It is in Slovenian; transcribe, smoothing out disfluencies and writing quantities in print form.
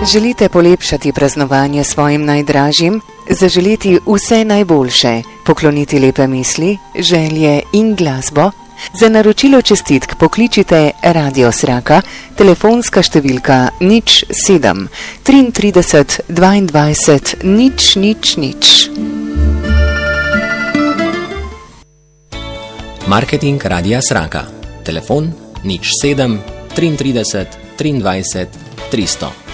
Želite polepšati praznovanje svojim najdražjim, zaželeti vse najboljše, pokloniti lepe misli, želje in glasbo? Za naročilo čestitk pokličite Radio Sraka, telefonska številka 07 33 22 000. Marketing Radia Sraka. Telefon 07 33 23 300.